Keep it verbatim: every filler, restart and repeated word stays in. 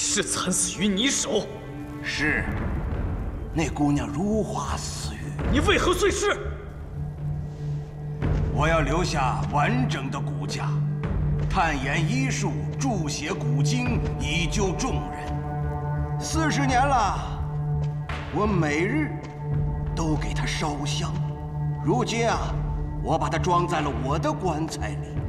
是惨死于你手。 是，那姑娘如花似玉。 你为何碎尸？ 我要留下完整的骨架，探研医术，注写古经，以救众人。四十年了，我每日都给她烧香。如今啊，我把它装在了我的棺材里。